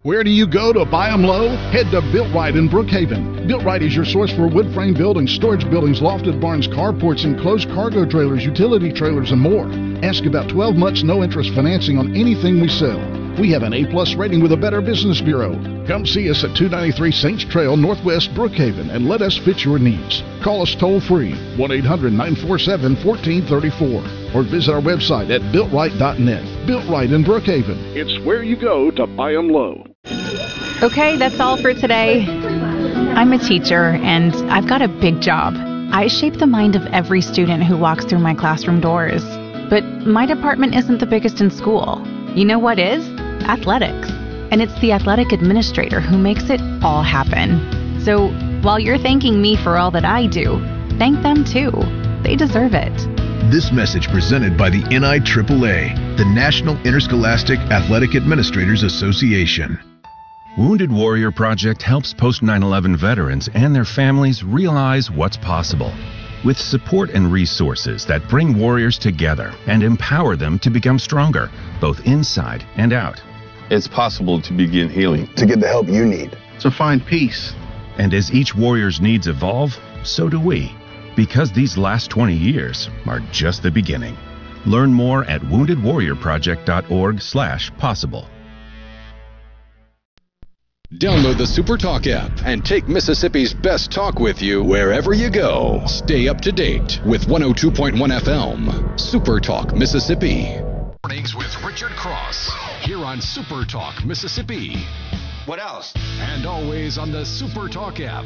Where do you go to buy them low? Head to Built Right in Brookhaven. Built Right is your source for wood frame buildings, storage buildings, lofted barns, carports, enclosed cargo trailers, utility trailers, and more. Ask about 12 months no interest financing on anything we sell. We have an A-plus rating with a Better Business Bureau. Come see us at 293 Saints Trail, Northwest Brookhaven, and let us fit your needs. Call us toll-free, 1-800-947-1434, or visit our website at BuiltRight.net. Built Right in Brookhaven. It's where you go to buy them low. Okay, that's all for today. I'm a teacher, and I've got a big job. I shape the mind of every student who walks through my classroom doors. But my department isn't the biggest in school. You know what is? Athletics. And it's the athletic administrator who makes it all happen. So while you're thanking me for all that I do, thank them too. They deserve it. This message presented by the NIAAA, the National Interscholastic Athletic Administrators Association. Wounded Warrior Project helps post 9/11 veterans and their families realize what's possible. With support and resources that bring warriors together and empower them to become stronger, both inside and out. It's possible to begin healing. To get the help you need. To find peace. And as each warrior's needs evolve, so do we. Because these last 20 years are just the beginning. Learn more at woundedwarriorproject.org/possible. Download the SuperTalk app and take Mississippi's best talk with you wherever you go. Stay up to date with 102.1 FM. SuperTalk Mississippi. Mornings with Richard Cross here on SuperTalk Mississippi. What else? And always on the SuperTalk app.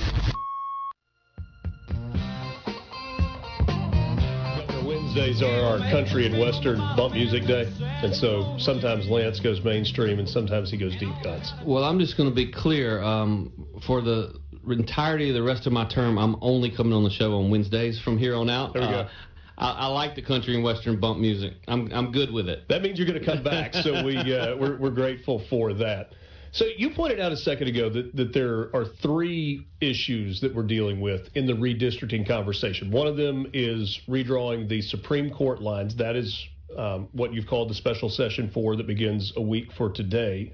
Wednesdays are our country and western bump music day, and so sometimes Lance goes mainstream and sometimes he goes deep cuts. Well, I'm just going to be clear. For the entirety of the rest of my term, I'm only coming on the show on Wednesdays from here on out. There we go. I like the country and western bump music. I'm good with it. That means you're going to come back, so we're grateful for that. So you pointed out a second ago that there are three issues that we're dealing with in the redistricting conversation. One of them is redrawing the Supreme Court lines. That is what you've called the special session 4 that begins a week from today.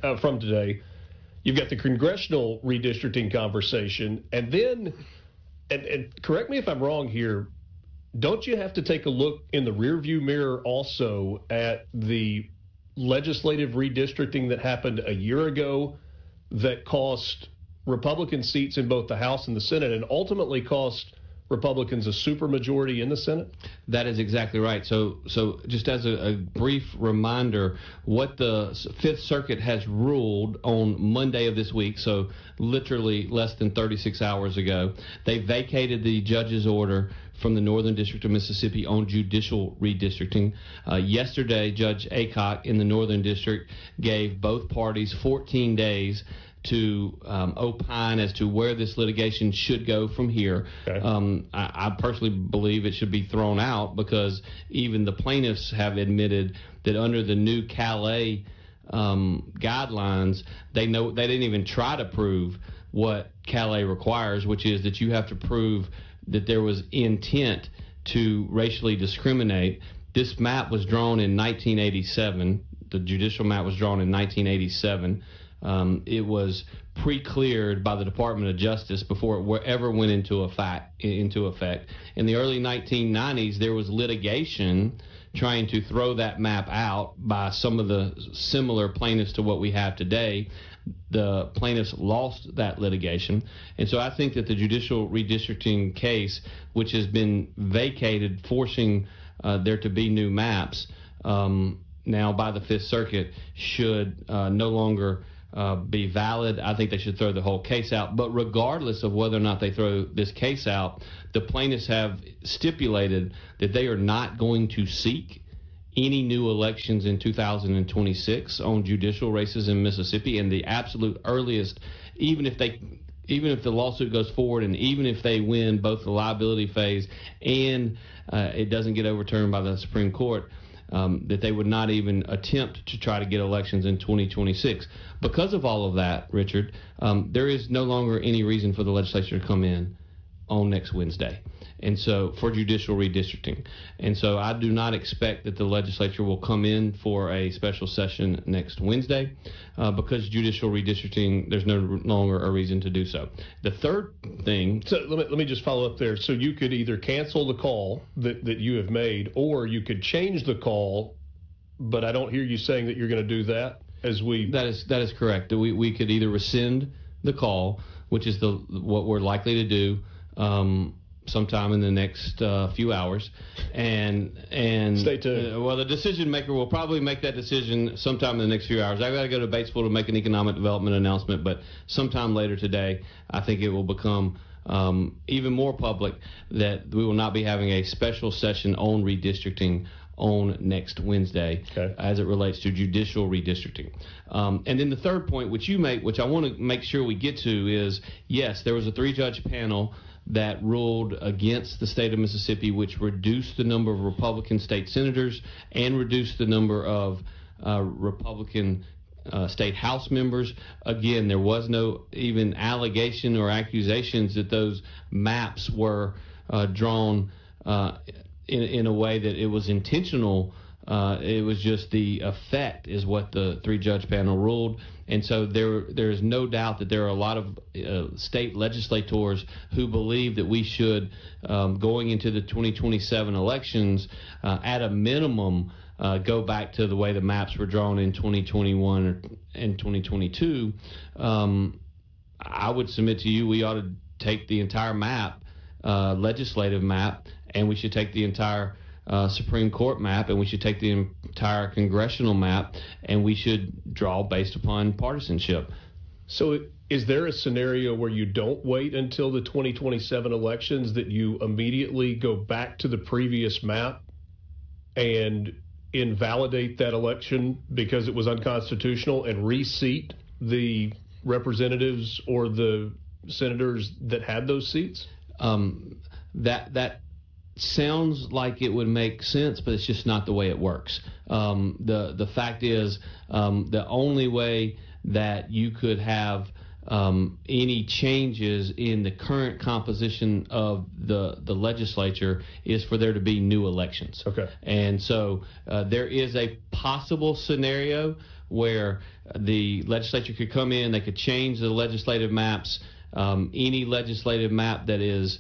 You've got the congressional redistricting conversation. And then, and correct me if I'm wrong here, don't you have to take a look in the rearview mirror also at the legislative redistricting that happened a year ago that cost Republican seats in both the House and the Senate and ultimately cost Republicans a supermajority in the Senate? That is exactly right. So just as a brief reminder, what the Fifth Circuit has ruled on Monday of this week, so literally less than 36 hours ago, they vacated the judge's order from the Northern District of Mississippi on judicial redistricting. Yesterday, Judge Aycock in the Northern District gave both parties 14 days to opine as to where this litigation should go from here. Okay. I personally believe it should be thrown out because even the plaintiffs have admitted that under the new Calais guidelines, they didn't even try to prove what Calais requires, which is that you have to prove that there was intent to racially discriminate. This map was drawn in 1987. The judicial map was drawn in 1987. It was pre-cleared by the Department of Justice before it ever went into effect. In the early 1990s, there was litigation trying to throw that map out by some of the similar plaintiffs to what we have today. The plaintiffs lost that litigation. And so I think that the judicial redistricting case, which has been vacated, forcing there to be new maps now by the Fifth Circuit, should no longer be valid. I think they should throw the whole case out. But regardless of whether or not they throw this case out, the plaintiffs have stipulated that they are not going to seek any new elections in 2026 on judicial races in Mississippi. And the absolute earliest, even if the lawsuit goes forward and even if they win both the liability phase and it doesn't get overturned by the Supreme Court, that they would not even attempt to try to get elections in 2026. Because of all of that, Richard, there is no longer any reason for the legislature to come in on next Wednesday, and so for judicial redistricting. And so I do not expect that the legislature will come in for a special session next Wednesday because judicial redistricting, there's no longer a reason to do so. The third thing... So let me just follow up there. So you could either cancel the call that you have made, or you could change the call, but I don't hear you saying that you're going to do that as we... That is correct. We could either rescind the call, which is what we're likely to do sometime in the next few hours, and stay tuned. Well, the decision maker will probably make that decision sometime in the next few hours. I've got to go to Batesville to make an economic development announcement, but sometime later today, I think it will become even more public that we will not be having a special session on redistricting on next Wednesday as it relates to judicial redistricting. And then the third point, which you make, which I want to make sure we get to, is yes, there was a 3-judge panel that ruled against the state of Mississippi, which reduced the number of Republican state senators and reduced the number of Republican state House members. Again, there was no even allegation or accusations that those maps were drawn in a way that it was intentional. It was just the effect is what the 3-judge panel ruled. And so there is no doubt that there are a lot of state legislators who believe that we should, going into the 2027 elections, at a minimum, go back to the way the maps were drawn in 2021 and 2022. I would submit to you we ought to take the entire map, legislative map, and we should take the entire Supreme Court map, and we should take the entire congressional map, and we should draw based upon partisanship. So is there a scenario where you don't wait until the 2027 elections, that you immediately go back to the previous map and invalidate that election because it was unconstitutional and reseat the representatives or the senators that had those seats? That sounds like it would make sense, but it's just not the way it works. The fact is, the only way that you could have any changes in the current composition of the legislature is for there to be new elections. Okay. And so there is a possible scenario where the legislature could come in, they could change the legislative maps. Any legislative map that is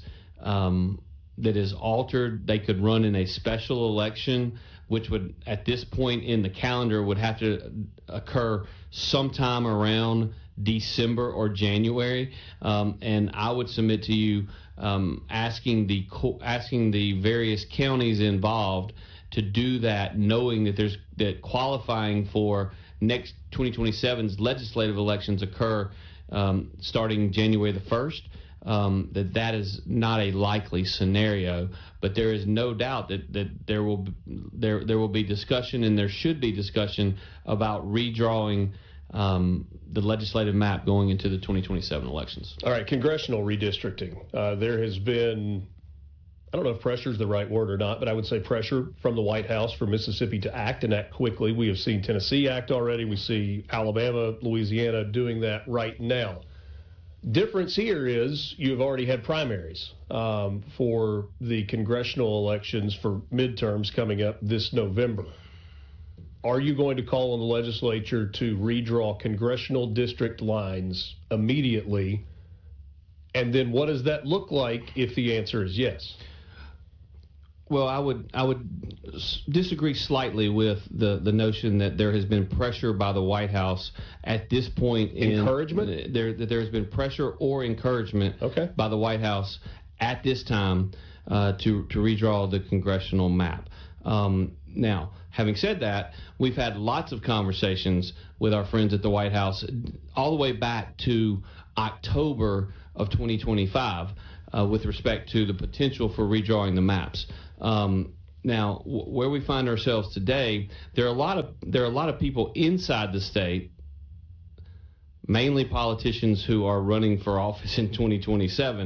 altered, they could run in a special election, which would, at this point in the calendar, would have to occur sometime around December or January. And I would submit to you, asking the various counties involved to do that, knowing that qualifying for next 2027's legislative elections occur starting January the 1st. That is not a likely scenario, but there is no doubt that there will be discussion, and there should be discussion about redrawing the legislative map going into the 2027 elections. All right, congressional redistricting. There has been, I don't know if pressure is the right word or not, but I would say pressure from the White House for Mississippi to act and act quickly. We have seen Tennessee act already. We see Alabama, Louisiana doing that right now. Difference here is you've already had primaries for the congressional elections for midterms coming up this November. Are you going to call on the legislature to redraw congressional district lines immediately? And then what does that look like if the answer is yes? Well, I would disagree slightly with the notion that there has been pressure by the White House at this point. Encouragement? That there has been pressure or encouragement by the White House at this time to redraw the congressional map. Now, having said that, we've had lots of conversations with our friends at the White House all the way back to October of 2025 with respect to the potential for redrawing the maps. Now, where we find ourselves today, there are a lot of people inside the state, mainly politicians who are running for office in 2027,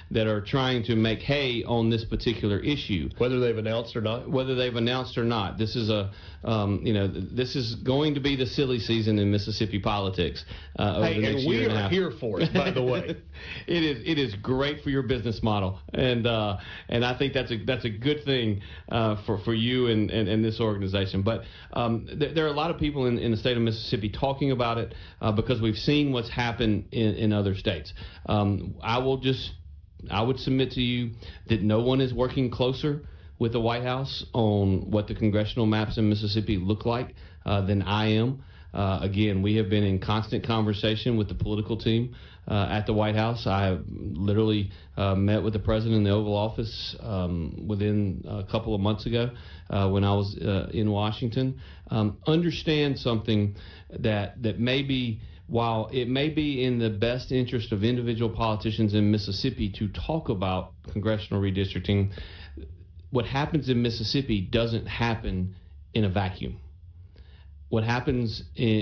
that are trying to make hay on this particular issue. Whether they've announced or not? Whether they've announced or not. This is this is going to be the silly season in Mississippi politics over the next year and a half. And we are here for it, by the way. It is great for your business model, and I think that's a good thing for you and this organization. But there are a lot of people in the state of Mississippi talking about it because we've seen what's happened in other states. I would submit to you that no one is working closer with the White House on what the congressional maps in Mississippi look like than I am. Again, we have been in constant conversation with the political team at the White House. I literally met with the president in the Oval Office within a couple of months ago when I was in Washington. Understand something that maybe, while it may be in the best interest of individual politicians in Mississippi to talk about congressional redistricting, what happens in Mississippi doesn't happen in a vacuum. What happens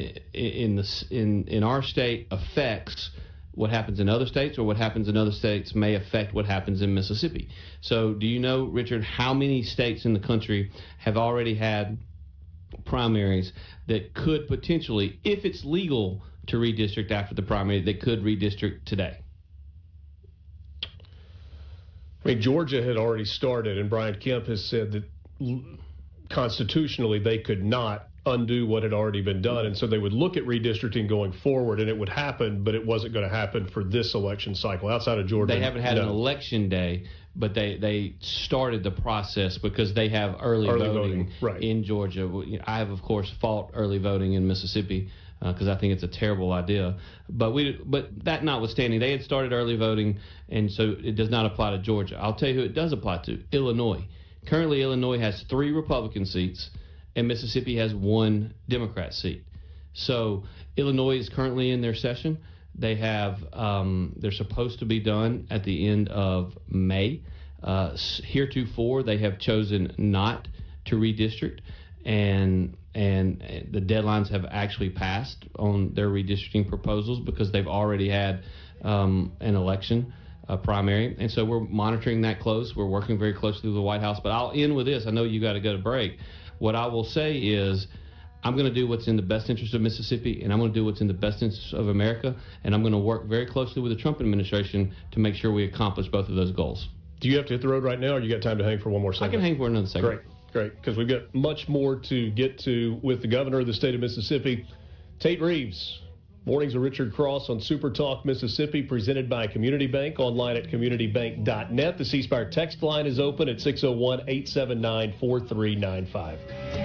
in our state affects what happens in other states, or what happens in other states may affect what happens in Mississippi. So do you know, Richard, how many states in the country have already had primaries that could potentially, if it's legal to redistrict after the primary, that could redistrict today? I mean, Georgia had already started, and Brian Kemp has said that constitutionally they could not undo what had already been done, and so they would look at redistricting going forward, and it would happen, but it wasn't going to happen for this election cycle outside of Georgia. They haven't had an election day, but they started the process because they have early voting right. in Georgia. I have, of course, fought early voting in Mississippi because I think it's a terrible idea. But that notwithstanding, they had started early voting, and so it does not apply to Georgia. I'll tell you who it does apply to: Illinois. Currently, Illinois has 3 Republican seats, and Mississippi has 1 Democrat seat. So Illinois is currently in their session. They have they're supposed to be done at the end of May. Heretofore, they have chosen not to redistrict, and the deadlines have actually passed on their redistricting proposals because they've already had an election. Primary, and so we're monitoring that close. We're working very closely with the White House. But I'll end with this. I know you got to go to break. What I will say is, I'm going to do what's in the best interest of Mississippi, and I'm going to do what's in the best interest of America, and I'm going to work very closely with the Trump administration to make sure we accomplish both of those goals. Do you have to hit the road right now, or you got time to hang for one more second? I can hang for another second. Great, because we've got much more to get to with the governor of the state of Mississippi, Tate Reeves. Mornings with Richard Cross on Super Talk Mississippi, presented by Community Bank, online at communitybank.net. The C Spire text line is open at 601-879-4395.